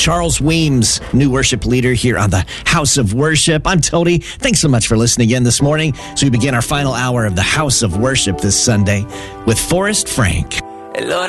Charles Weems, new worship leader here on the House of Worship. I'm Tony. Thanks so much for listening in this morning. So we begin our final hour of the House of Worship this Sunday with Forrest Frank.